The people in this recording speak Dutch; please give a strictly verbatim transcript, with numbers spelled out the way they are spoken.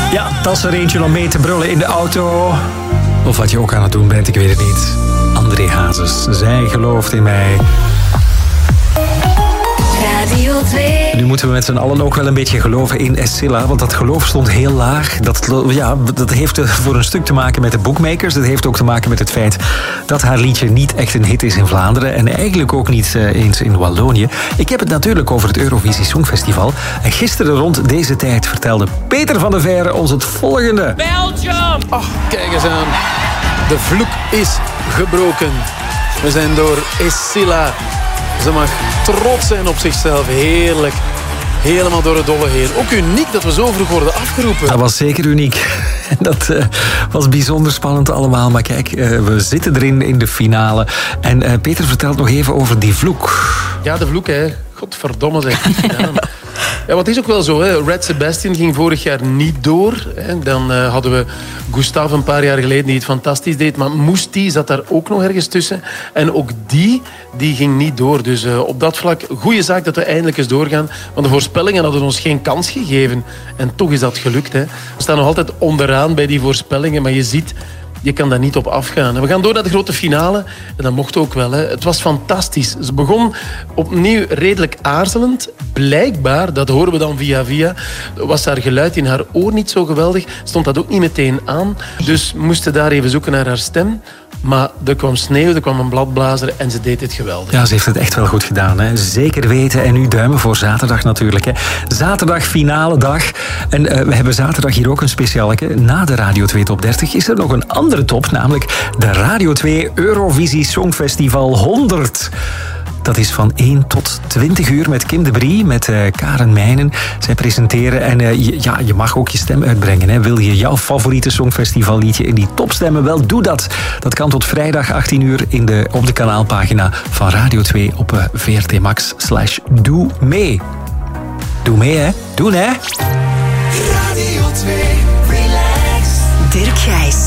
Ja, dat is er eentje om mee te brullen in de auto. Of wat je ook aan het doen bent, ik weet het niet. André Hazes, zij gelooft in mij. Radio twee. Nu moeten we met z'n allen ook wel een beetje geloven in Escilla, want dat geloof stond heel laag. Dat, ja, dat heeft voor een stuk te maken met de bookmakers. Dat heeft ook te maken met het feit dat haar liedje niet echt een hit is in Vlaanderen en eigenlijk ook niet uh, eens in Wallonië. Ik heb het natuurlijk over het Eurovisie Songfestival. En gisteren rond deze tijd vertelde Peter van der Veire ons het volgende. Belgium! Ach, kijk eens aan. De vloek is gebroken. We zijn door Escilla. Ze mag trots zijn op zichzelf. Heerlijk. Helemaal door het dolle heen. Ook uniek dat we zo vroeg worden afgeroepen. Dat was zeker uniek. Dat uh, was bijzonder spannend allemaal. Maar kijk, uh, we zitten erin in de finale. En uh, Peter vertelt nog even over die vloek. Ja, de vloek, hè. Godverdomme, zeg. Ja. Ja, wat is ook wel zo, hè. Red Sebastian ging vorig jaar niet door. Hè. Dan uh, hadden we Gustav een paar jaar geleden die het fantastisch deed. Maar Moesti zat daar ook nog ergens tussen. En ook die, die ging niet door. Dus uh, op dat vlak, goede zaak dat we eindelijk eens doorgaan. Want de voorspellingen hadden ons geen kans gegeven. En toch is dat gelukt, hè. We staan nog altijd onderaan bij die voorspellingen. Maar je ziet, je kan daar niet op afgaan. En we gaan door naar de grote finale. En dat mocht ook wel. Hè. Het was fantastisch. Ze begon opnieuw redelijk aarzelend. Blijkbaar, dat horen we dan via via, was haar geluid in haar oor niet zo geweldig. Stond dat ook niet meteen aan. Dus moesten daar even zoeken naar haar stem. Maar er kwam sneeuw, er kwam een bladblazer en ze deed het geweldig. Ja, ze heeft het echt wel goed gedaan. Hè? Zeker weten. En nu duimen voor zaterdag natuurlijk. Hè? Zaterdag, finale dag. En uh, we hebben zaterdag hier ook een specialeke. Na de Radio twee Top dertig is er nog een andere top. Namelijk de Radio twee Eurovisie Songfestival honderd. Dat is van één tot twintig uur met Kim de Brie, met uh, Karen Meijnen. Zij presenteren en uh, je, ja, je mag ook je stem uitbrengen. Hè. Wil je jouw favoriete songfestivalliedje in die top stemmen? Wel, doe dat. Dat kan tot vrijdag achttien uur in de, op de kanaalpagina van Radio twee op uh, V R T Max slash doe mee. Doe mee, hè. Doen, hè. Radio twee, relax. Dirk Gijs.